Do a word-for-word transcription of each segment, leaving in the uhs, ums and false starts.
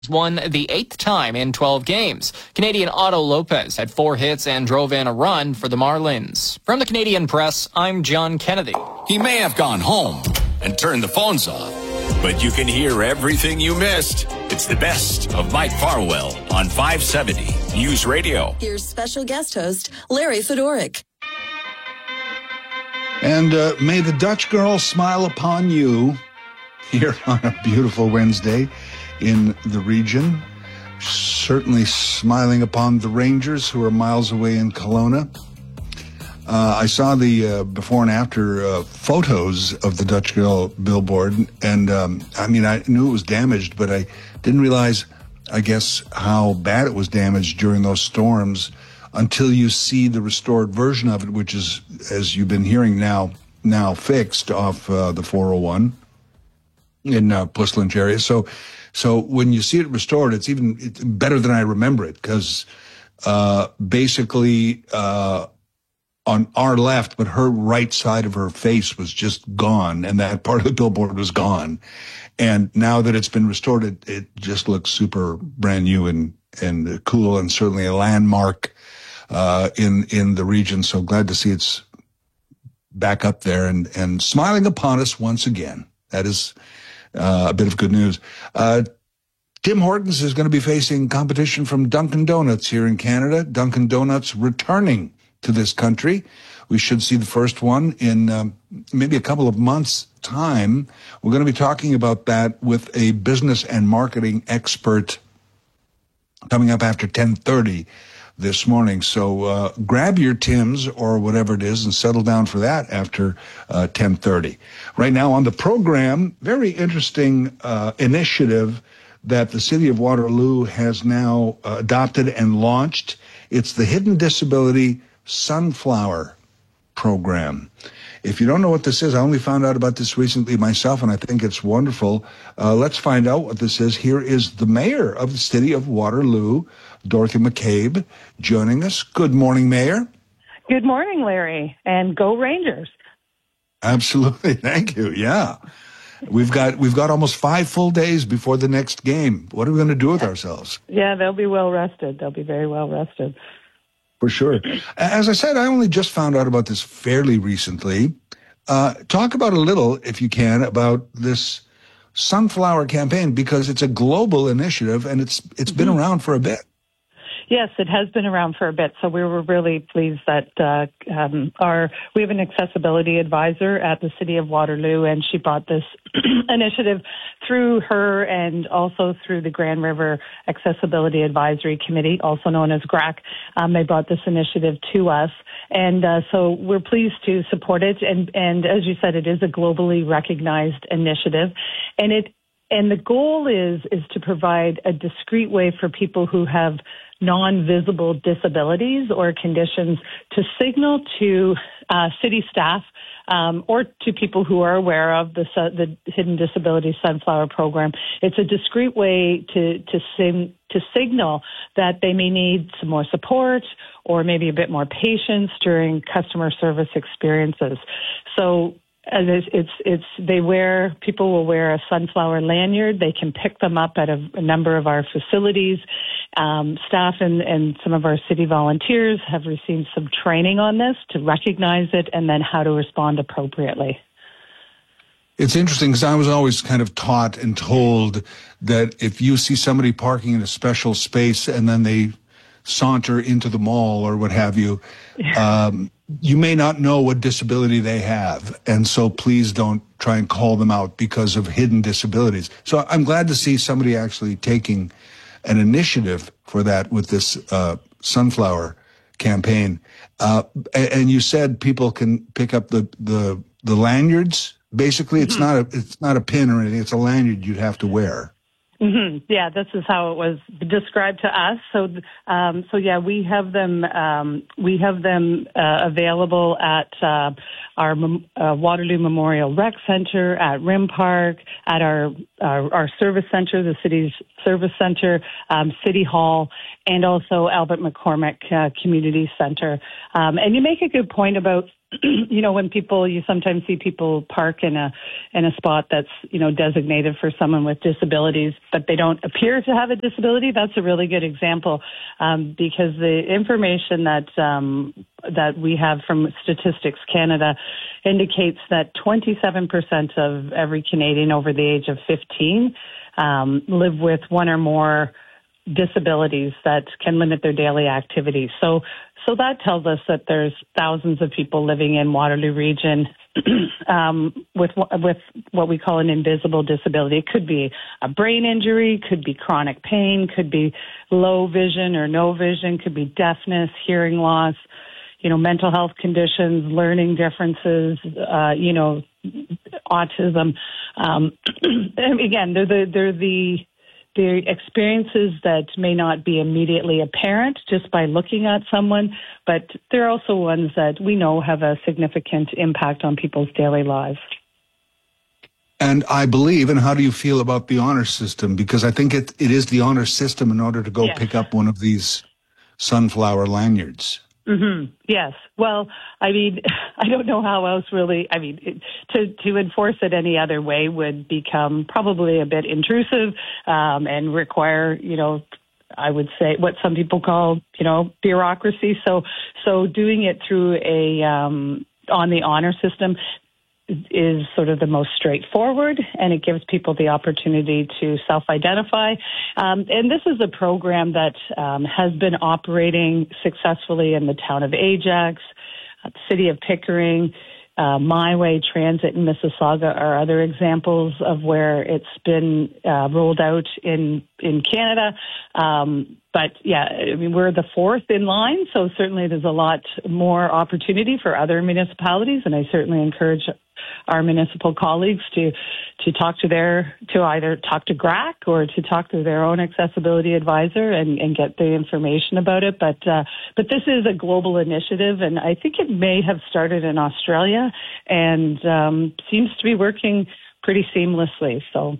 won the eighth time in twelve games. Canadian Otto Lopez had four hits and drove in a run for the Marlins. From the Canadian Press, I'm John Kennedy. He may have gone home and turned the phones off, but you can hear everything you missed. It's the best of Mike Farwell on five seventy News Radio. Here's special guest host Larry Fedoruk. And uh, may the Dutch girl smile upon you here on a beautiful Wednesday in the region. Certainly smiling upon the Rangers, who are miles away in Kelowna. Uh, I saw the uh, before and after uh, photos of the Dutch girl billboard, and um, I mean, I knew it was damaged, but I didn't realize, I guess, how bad it was damaged during those storms until you see the restored version of it, which is, as you've been hearing now, now fixed off uh, the four oh one in uh, Puslinch area. So, so when you see it restored, it's even it's better than I remember it, because uh, basically uh, on our left, but her right side of her face was just gone, and that part of the billboard was gone. And now that it's been restored, it, it just looks super brand new and, and cool, and certainly a landmark uh, in in the region. So glad to see it's back up there and, and smiling upon us once again. That is Uh, a bit of good news. Uh, Tim Hortons is going to be facing competition from Dunkin' Donuts here in Canada. Dunkin' Donuts returning to this country. We should see the first one in um, maybe a couple of months' time. We're going to be talking about that with a business and marketing expert coming up after ten thirty this morning. So uh, grab your Tims or whatever it is and settle down for that after uh, ten thirty. Right now on the program, very interesting uh, initiative that the City of Waterloo has now uh, adopted and launched. It's the Hidden Disability Sunflower Program. If you don't know what this is, I only found out about this recently myself, and I think it's wonderful. Uh, let's find out what this is. Here is the mayor of the City of Waterloo, Dorothy McCabe, joining us. Good morning, Mayor. Good morning, Larry, and go Rangers. Absolutely. Thank you. Yeah. We've got we've got almost five full days before the next game. What are we going to do with ourselves? Yeah, they'll be well rested. They'll be very well rested. For sure. As I said, I only just found out about this fairly recently. Uh, talk about a little, if you can, about this sunflower campaign, because it's a global initiative and it's it's been mm-hmm. around for a bit. Yes, it has been around for a bit, so we were really pleased that uh, um, our we have an accessibility advisor at the City of Waterloo, and she brought this initiative through her and also through the Grand River Accessibility Advisory Committee, also known as G R A C. Um, they brought this initiative to us, and uh, so we're pleased to support it. And, and as you said, it is a globally recognized initiative, and it and the goal is is to provide a discreet way for people who have non-visible disabilities or conditions to signal to uh, city staff um, or to people who are aware of the, the Hidden Disability Sunflower Program. It's a discreet way to to, sim, to signal that they may need some more support or maybe a bit more patience during customer service experiences. So as it's, it's, it's, they wear, people will wear a sunflower lanyard. They can pick them up at a, a number of our facilities. Um, staff and, and some of our city volunteers have received some training on this to recognize it and then how to respond appropriately. It's interesting because I was always kind of taught and told that if you see somebody parking in a special space and then they saunter into the mall or what have you, um, you may not know what disability they have. And so please don't try and call them out because of hidden disabilities. So I'm glad to see somebody actually taking an initiative for that with this uh, sunflower campaign. Uh, and, and you said people can pick up the, the, the lanyards. Basically, it's not a, it's not a pin or anything. It's a lanyard you'd have to wear. Mm-hmm. Yeah, this is how it was described to us. So, um, so yeah, we have them. Um, we have them uh, available at uh, our uh, Waterloo Memorial Rec Center, at Rim Park, at our our, our service center, the city's service center, um, City Hall, and also Albert McCormick uh, Community Center. Um, and you make a good point about you know, when people, you sometimes see people park in a in a spot that's, you know, designated for someone with disabilities, but they don't appear to have a disability. That's a really good example, um, because the information that um, that we have from Statistics Canada indicates that twenty-seven percent of every Canadian over the age of fifteen um, live with one or more disabilities that can limit their daily activities. So, so that tells us that there's thousands of people living in Waterloo Region um, with with what we call an invisible disability. It could be a brain injury, could be chronic pain, could be low vision or no vision, could be deafness, hearing loss, you know, mental health conditions, learning differences, uh, you know, autism. Um, and again, they're the they're the The experiences that may not be immediately apparent just by looking at someone, but they're also ones that we know have a significant impact on people's daily lives. And I believe, and how do you feel about the honor system? Because I think it, it is the honor system in order to go yes. pick up one of these sunflower lanyards. Mm-hmm. Yes. Well, I mean, I don't know how else really, I mean, it, to, to enforce it any other way would become probably a bit intrusive um, and require, you know, I would say what some people call, you know, bureaucracy. So, so doing it through a, um, on the honor system is sort of the most straightforward, and it gives people the opportunity to self-identify. Um, and this is a program that um, has been operating successfully in the town of Ajax, uh, the city of Pickering, uh, My Way Transit in Mississauga are other examples of where it's been uh, rolled out in in Canada. Um, but yeah, I mean, we're the fourth in line, so certainly there's a lot more opportunity for other municipalities, and I certainly encourage our municipal colleagues to to talk to their to either talk to G R A C or to talk to their own accessibility advisor and, and get the information about it. But uh, but this is a global initiative, and I think it may have started in Australia and um, seems to be working pretty seamlessly. So.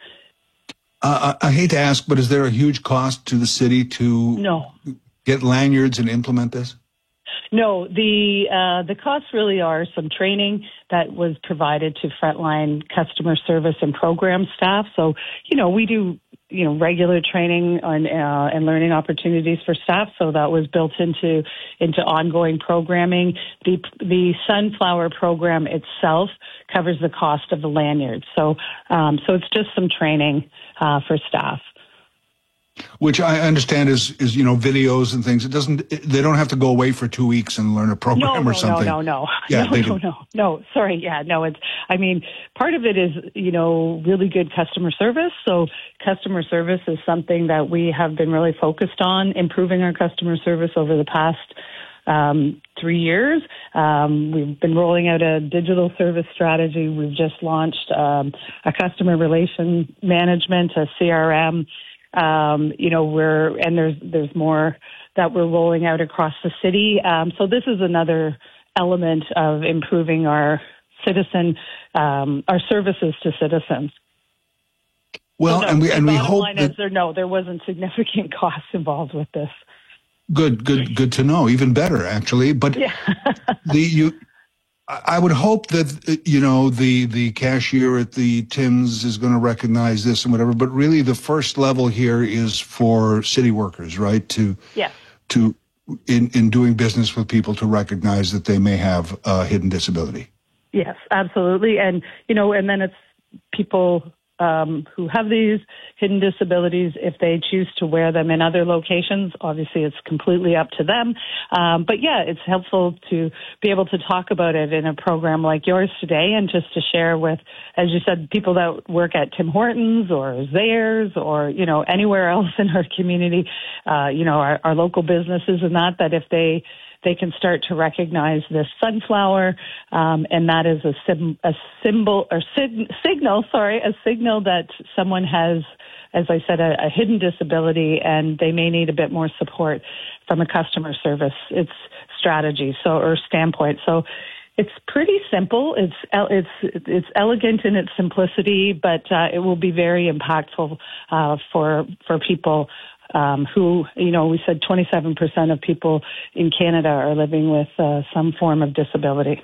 Uh, I, I hate to ask, but is there a huge cost to the city to no. get lanyards and implement this? No, the uh, the costs really are some training that was provided to frontline customer service and program staff. So, you know, we do, you know, regular training on uh, and learning opportunities for staff. So that was built into into ongoing programming. The the Sunflower program itself covers the cost of the lanyards. So, um, so it's just some training uh, for staff. Which I understand is, is, you know, videos and things. It doesn't, it, they don't have to go away for two weeks and learn a program no, no, or something. No, no, no, yeah, no, no, no, no. Sorry. Yeah, no, it's, I mean, part of it is, you know, really good customer service. So customer service is something that we have been really focused on, improving our customer service over the past Um, three years. Um, we've been rolling out a digital service strategy. We've just launched um, a customer relation management, a C R M. Um, you know, we're, and there's, there's more that we're rolling out across the city. Um, so this is another element of improving our citizen, um, our services to citizens. Well, so no, and we, and we hope line that, is there, no, there wasn't significant costs involved with this. Good, good, good to know. Even better, actually. But yeah. the, you, I would hope that, you know, the, the cashier at the Tim's is going to recognize this and whatever, but really the first level here is for city workers, right? To, yeah. to, in, in doing business with people to recognize that they may have a hidden disability. Yes, absolutely. And, you know, and then it's people um, who have these hidden disabilities, if they choose to wear them in other locations, obviously it's completely up to them. Um, but yeah, it's helpful to be able to talk about it in a program like yours today and just to share with, as you said, people that work at Tim Hortons or Zayres or, you know, anywhere else in our community, uh, you know, our, our local businesses and that, that if they they can start to recognize this sunflower, um, and that is a, sim, a symbol or sig, signal, sorry, a signal that someone has, as I said, a, a hidden disability, and they may need a bit more support from a customer service its strategy, so or standpoint. So it's pretty simple. It's it's it's elegant in its simplicity, but uh, it will be very impactful uh, for for people um, who, you know, we said twenty-seven percent of people in Canada are living with uh, some form of disability.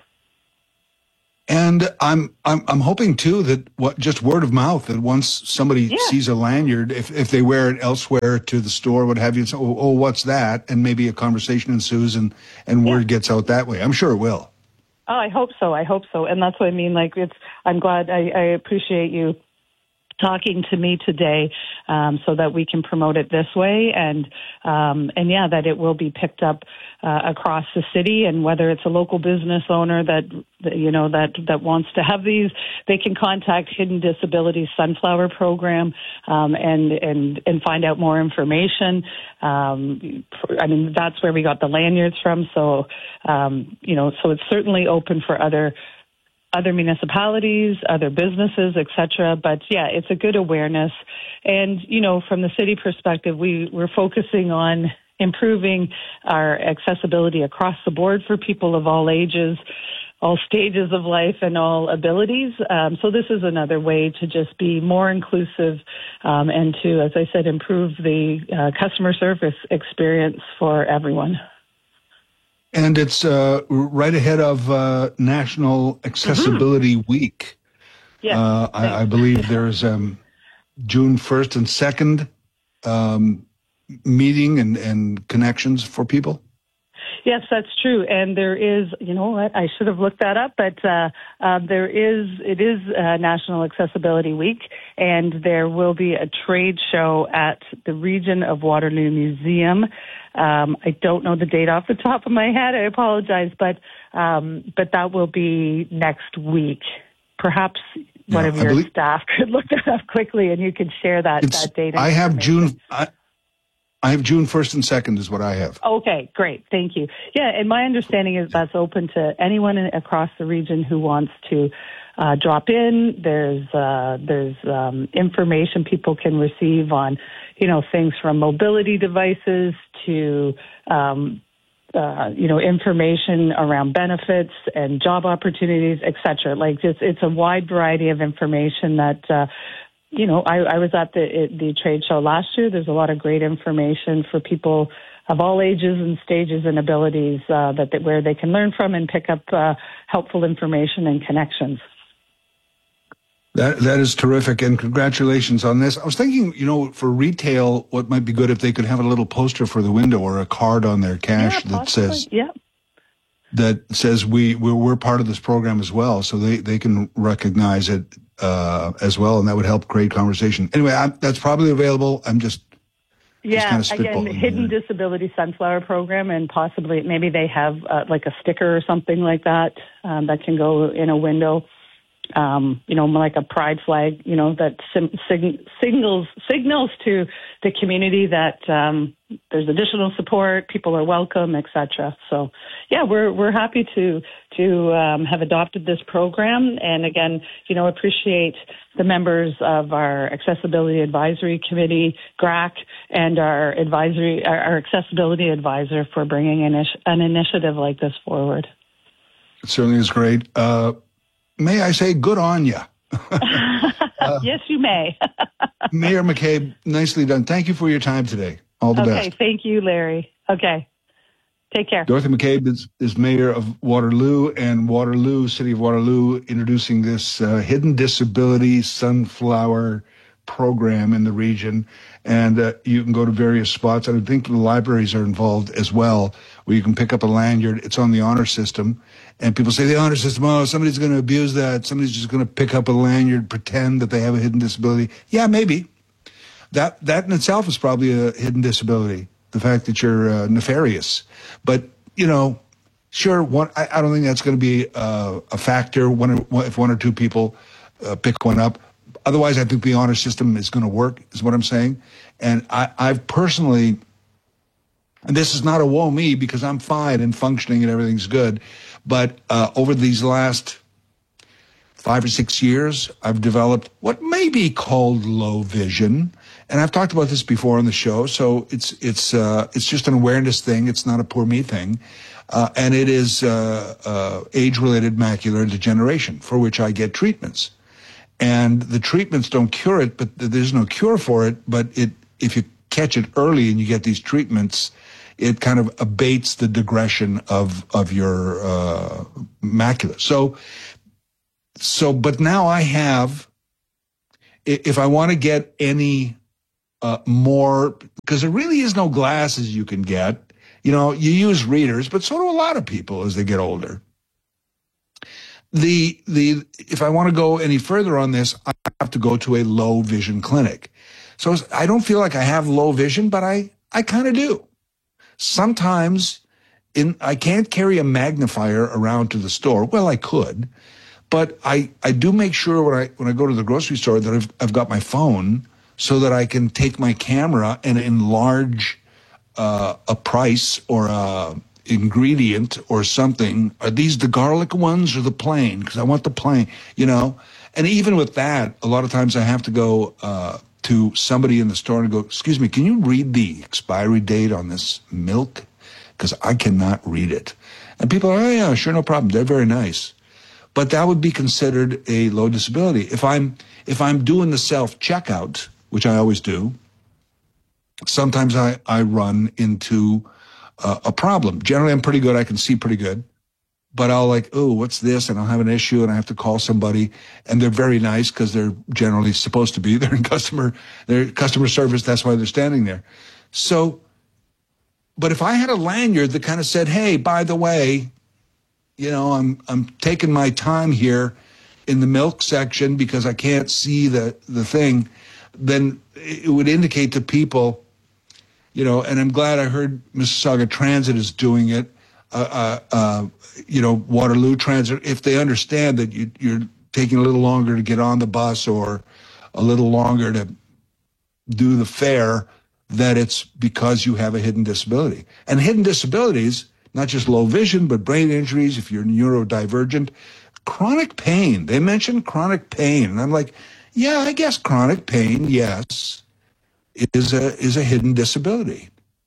And I'm I'm I'm hoping too that what just word of mouth, that once somebody Yeah. sees a lanyard, if if they wear it elsewhere to the store, what have you, so, oh, oh, what's that? And maybe a conversation ensues and and Yeah. word gets out that way. I'm sure it will. Oh, I hope so. I hope so. And that's what I mean. Like, it's, I'm glad, I, I appreciate you talking to me today, um, so that we can promote it this way, and um, and yeah, that it will be picked up uh, across the city. And whether it's a local business owner that, that you know that that wants to have these, they can contact Hidden Disabilities Sunflower Program um, and and and find out more information. Um, I mean, that's where we got the lanyards from. So um, you know, so it's certainly open for other. other municipalities, other businesses, et cetera. But yeah, it's a good awareness. And, you know, from the city perspective, we, we're focusing on improving our accessibility across the board for people of all ages, all stages of life, and all abilities. Um, so this is another way to just be more inclusive um, and to, as I said, improve the uh, customer service experience for everyone. And it's uh, right ahead of uh, National Accessibility mm-hmm. Week. Yeah, uh, I, I believe there's um, June first and second um, meeting and, and connections for people. Yes, that's true. And there is, you know what, I should have looked that up, but uh, uh, there is, it is uh, National Accessibility Week, and there will be a trade show at the Region of Waterloo Museum. Um, I don't know the date off the top of my head. I apologize, but um, but that will be next week. Perhaps one yeah, of your believe, staff could look that up quickly, and you can share that, that date. I have June. I, I have June first and second is what I have. Okay, great. Thank you. Yeah, and my understanding is that's open to anyone in, across the region who wants to uh, drop in. There's uh, there's um, information people can receive on, you know, things from mobility devices to, um, uh, you know, information around benefits and job opportunities, et cetera. Like, it's, it's a wide variety of information that, uh, you know, I, I was at the the trade show last year. There's a lot of great information for people of all ages and stages and abilities uh, that, that where they can learn from and pick up uh, helpful information and connections. That that is terrific, and congratulations on this. I was thinking, you know, for retail, what might be good if they could have a little poster for the window or a card on their cash yeah, that possibly. says yeah. that says we we're, we're part of this program as well, so they they can recognize it uh, as well, and that would help create conversation. Anyway, I'm, that's probably available. I'm just yeah, just kind of again, Hidden here. Disability Sunflower Program, and possibly maybe they have uh, like a sticker or something like that um, that can go in a window. Um, you know, like a pride flag, you know, that sim- sig- signals signals to the community that um, there's additional support, people are welcome, et cetera. So, yeah, we're we're happy to to um, have adopted this program, and again, you know, appreciate the members of our Accessibility Advisory Committee, G R A C, and our advisory, our, our Accessibility Advisor for bringing an, ish- an initiative like this forward. It certainly is great. Uh, May I say, good on you. uh, yes, you may. Mayor McCabe, nicely done. Thank you for your time today. All the okay, best. Okay, thank you, Larry. Okay, take care. Dorothy McCabe is, is mayor of Waterloo, and Waterloo, City of Waterloo, introducing this uh, Hidden Disability Sunflower program in the region. And uh, you can go to various spots. I think the libraries are involved as well, where you can pick up a lanyard. It's on the honor system. And people say the honor system, oh, somebody's going to abuse that. Somebody's just going to pick up a lanyard, pretend that they have a hidden disability. Yeah, maybe. That that in itself is probably a hidden disability, the fact that you're uh, nefarious. But, you know, sure, one, I, I don't think that's going to be uh, a factor one or, if one or two people uh, pick one up. Otherwise, I think the honor system is going to work, is what I'm saying. And I, I've personally, and this is not a woe me because I'm fine and functioning and everything's good, but uh, over these last five or six years, I've developed what may be called low vision. And I've talked about this before on the show, so it's it's uh, it's just an awareness thing. It's not a poor me thing. Uh, and it is uh, uh, age-related macular degeneration, for which I get treatments. And the treatments don't cure it, but there's no cure for it. But it, if you catch it early and you get these treatments, it kind of abates the digression of of your uh, macula. So, so, but now I have, if I want to get any uh, more, because there really is no glasses you can get. You know, you use readers, but so do a lot of people as they get older. The the if I want to go any further on this, I have to go to a low vision clinic. So I don't feel like I have low vision, but I I kind of do. Sometimes in I can't carry a magnifier around to the store. Well, I could, but I I do make sure when I when I go to the grocery store that I've I've got my phone so that I can take my camera and enlarge uh, a price or a ingredient or something. Are these the garlic ones or the plain? Because I want the plain, you know. And even with that, a lot of times I have to go uh, to somebody in the store and go, excuse me, can you read the expiry date on this milk? Because I cannot read it. And people are, oh yeah, sure, no problem. They're very nice. But that would be considered a low disability. If I'm if I'm doing the self-checkout, which I always do, sometimes I, I run into uh, a problem. Generally, I'm pretty good. I can see pretty good. But I'll like, oh, what's this? And I'll have an issue and I have to call somebody. And they're very nice because they're generally supposed to be. They're in customer, they're customer service. That's why they're standing there. So, but if I had a lanyard that kind of said, hey, by the way, you know, I'm I'm taking my time here in the milk section because I can't see the, the thing, then it would indicate to people, you know, and I'm glad I heard Mississauga Transit is doing it, uh, uh, uh, you know, Waterloo Transit, if they understand that you, you're taking a little longer to get on the bus or a little longer to do the fare, that it's because you have a hidden disability. And hidden disabilities, not just low vision, but brain injuries, if you're neurodivergent, chronic pain. They mentioned chronic pain. And I'm like, yeah, I guess chronic pain, yes, is a is a hidden disability.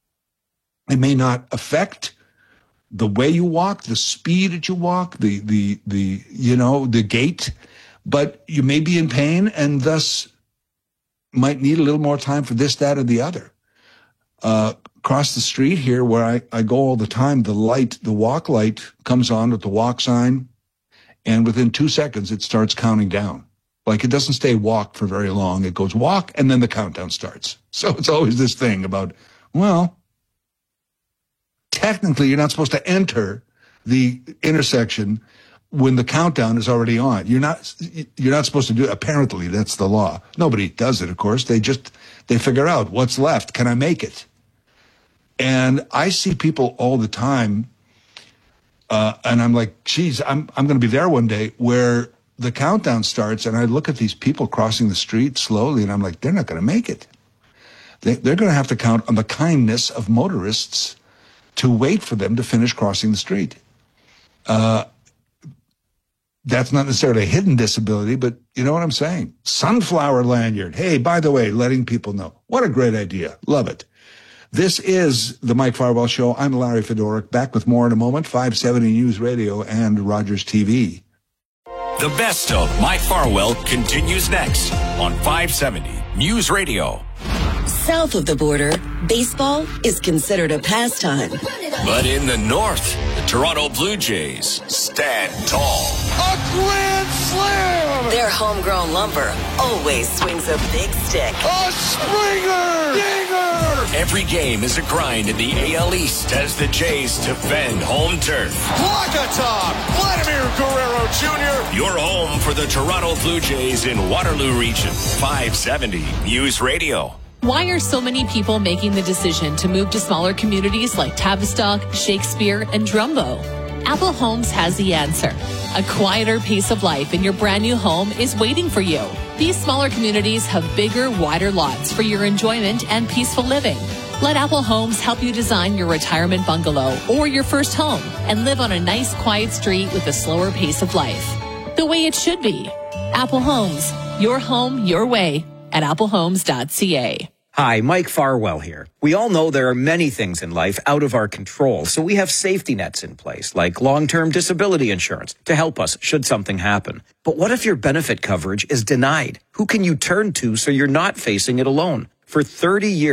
It may not affect the way you walk, the speed that you walk, the the the you know, the gait, but you may be in pain and thus might need a little more time for this, that, or the other. Uh, across the street here where I, I go all the time, the light, the walk light comes on with the walk sign, and within two seconds it starts counting down. Like, it doesn't stay walk for very long. It goes walk, and then the countdown starts. So it's always this thing about, well, technically you're not supposed to enter the intersection when the countdown is already on. You're not, you're not supposed to do it. Apparently, that's the law. Nobody does it, of course. They just, they figure out what's left. Can I make it? And I see people all the time, uh, and I'm like, geez, I'm I'm going to be there one day where the countdown starts, and I look at these people crossing the street slowly, and I'm like, they're not going to make it. They, they're going to have to count on the kindness of motorists to wait for them to finish crossing the street. Uh, that's not necessarily a hidden disability, but you know what I'm saying? Sunflower lanyard. Hey, by the way, letting people know. What a great idea. Love it. This is the Mike Farwell Show. I'm Larry Fedoruk. Back with more in a moment. five seventy News Radio and Rogers T V. The best of Mike Farwell continues next on five seventy News Radio. South of the border, baseball is considered a pastime. But in the north, the Toronto Blue Jays stand tall. A grand slam! Their homegrown lumber always swings a big stick. A Springer! Dinger! Every game is a grind in the A L East as the Jays defend home turf. Walk-a-top! Vladimir Guerrero Junior Your home for the Toronto Blue Jays in Waterloo Region. five seventy News Radio. Why are so many people making the decision to move to smaller communities like Tavistock, Shakespeare, and Drumbo? Apple Homes has the answer. A quieter pace of life in your brand new home is waiting for you. These smaller communities have bigger, wider lots for your enjoyment and peaceful living. Let Apple Homes help you design your retirement bungalow or your first home and live on a nice, quiet street with a slower pace of life. The way it should be. Apple Homes. Your home, your way at apple homes dot c a. Hi, Mike Farwell here. We all know there are many things in life out of our control, so we have safety nets in place, like long-term disability insurance, to help us should something happen. But what if your benefit coverage is denied? Who can you turn to so you're not facing it alone? For thirty years,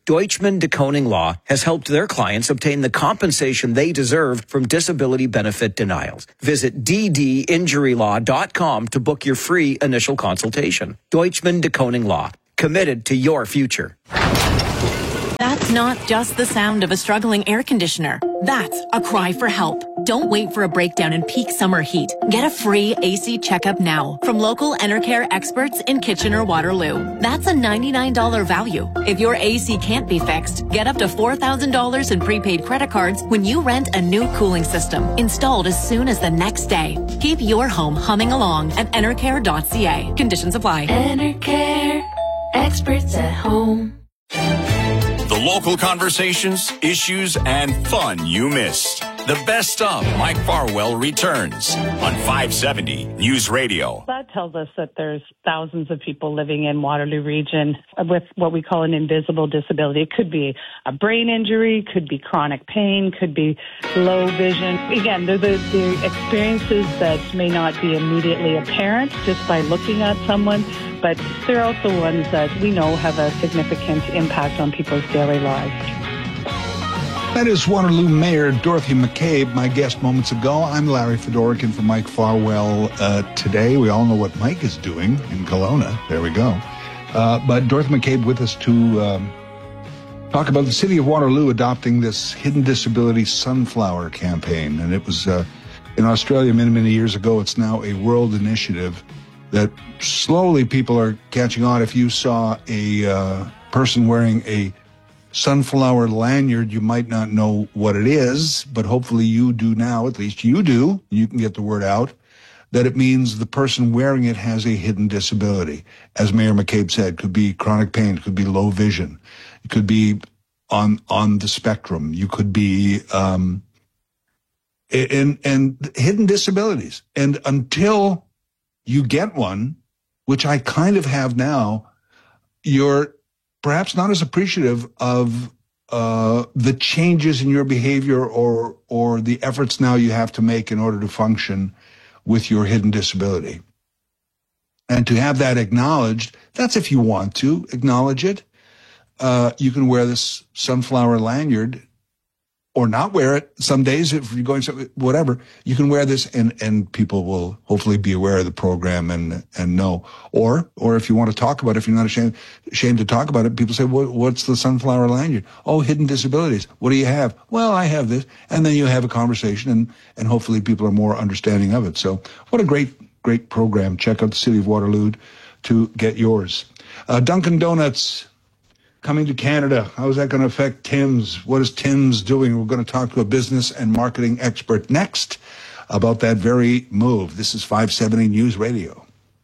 Deutschman Deconing Law has helped their clients obtain the compensation they deserve from disability benefit denials. Visit d d injury law dot com to book your free initial consultation. Deutschman Deconing Law, committed to your future. That's not just the sound of a struggling air conditioner. That's a cry for help. Don't wait for a breakdown in peak summer heat. Get a free A C checkup now from local Enercare experts in Kitchener-Waterloo. That's a ninety-nine dollars value. If your A C can't be fixed, get up to four thousand dollars in prepaid credit cards when you rent a new cooling system, installed as soon as the next day. Keep your home humming along at enercare dot c a. Conditions apply. Enercare, experts at home. The local conversations, issues, and fun you missed. The best of Mike Farwell returns on five seventy News Radio. That tells us that there's thousands of people living in Waterloo region with what we call an invisible disability. It could be a brain injury, could be chronic pain, could be low vision. Again, they're the, the experiences that may not be immediately apparent just by looking at someone, but they're also ones that we know have a significant impact on people's daily lives. That is Waterloo Mayor Dorothy McCabe, my guest moments ago. I'm Larry Fedorican for Mike Farwell uh, today. We all know what Mike is doing in Kelowna. There we go. Uh, but Dorothy McCabe with us to um, talk about the city of Waterloo adopting this hidden disability sunflower campaign. And it was uh, in Australia many, many years ago. It's now a world initiative that slowly people are catching on. If you saw a uh, person wearing a sunflower lanyard, you might not know what it is, but hopefully you do now, at least you do, you can get the word out, that it means the person wearing it has a hidden disability. As Mayor McCabe said, could be chronic pain, it could be low vision, it could be on on the spectrum, you could be um, in, and hidden disabilities. And until you get one, which I kind of have now, you're perhaps not as appreciative of uh, the changes in your behavior or or the efforts now you have to make in order to function with your hidden disability. And to have that acknowledged, that's if you want to acknowledge it. Uh, you can wear this sunflower lanyard or not wear it. Some days, if you're going somewhere, whatever, you can wear this and, and people will hopefully be aware of the program and, and know. Or, or if you want to talk about it, if you're not ashamed, ashamed to talk about it, people say, what, what's the sunflower lanyard? Oh, hidden disabilities. What do you have? Well, I have this. And then you have a conversation and, and hopefully people are more understanding of it. So what a great, great program. Check out the City of Waterloo to get yours. Uh, Dunkin' Donuts coming to Canada. How is that going to affect Tim's? What is Tim's doing? We're going to talk to a business and marketing expert next about that very move. This is five seventy News Radio.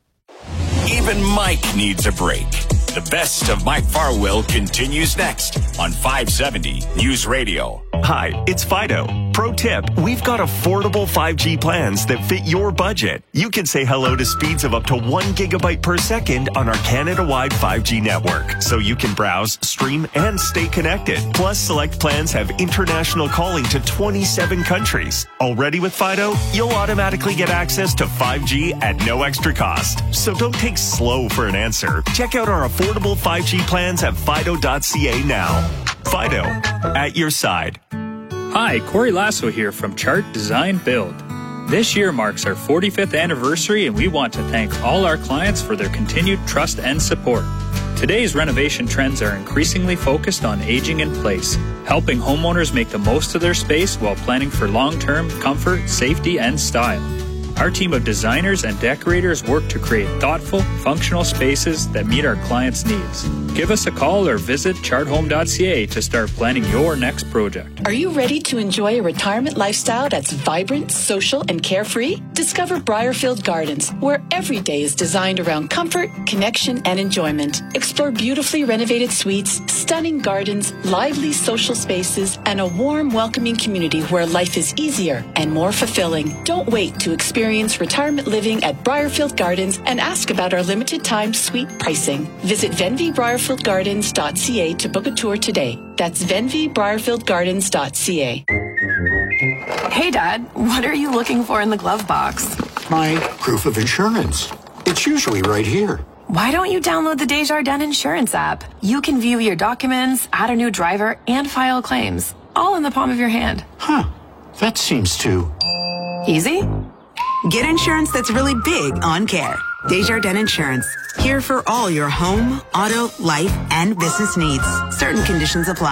Even Mike needs a break. The best of Mike Farwell continues next on five seventy News Radio. Hi, it's Fido. Pro tip, we've got affordable five G plans that fit your budget. You can say hello to speeds of up to one gigabyte per second on our Canada-wide five G network, so you can browse, stream, and stay connected. Plus, select plans have international calling to twenty-seven countries. Already with Fido, you'll automatically get access to five G at no extra cost. So don't take slow for an answer. Check out our affordable five G plans at fido dot c a now. Fido, at your side. Hi, Corey Lasso here from Chart Design Build. This year marks our forty-fifth anniversary, and we want to thank all our clients for their continued trust and support. Today's renovation trends are increasingly focused on aging in place, helping homeowners make the most of their space while planning for long-term comfort, safety, and style. Our team of designers and decorators work to create thoughtful, functional spaces that meet our clients' needs. Give us a call or visit chart home dot c a to start planning your next project. Are you ready to enjoy a retirement lifestyle that's vibrant, social, and carefree? Discover Briarfield Gardens, where every day is designed around comfort, connection, and enjoyment. Explore beautifully renovated suites, stunning gardens, lively social spaces, and a warm, welcoming community where life is easier and more fulfilling. Don't wait to experience retirement living at Briarfield Gardens and ask about our limited time suite pricing. Visit venvi briarfield gardens dot c a to book a tour today. That's venvi briarfield gardens dot c a. Hey, Dad, what are you looking for in the glove box? My proof of insurance. It's usually right here. Why don't you download the Desjardins Insurance app? You can view your documents, add a new driver, and file claims, all in the palm of your hand. Huh. That seems too... Easy? Get insurance that's really big on care. Desjardins Insurance. Here for all your home, auto, life, and business needs. Certain conditions apply.